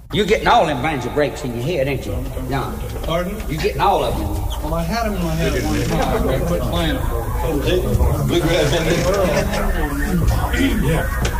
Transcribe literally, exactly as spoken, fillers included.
You're getting all them banjo breaks in your head, ain't you, John? Pardon? You're getting all of them. Well, I had them in my head at one time. I quit playing them. Bluegrass in there. Yeah.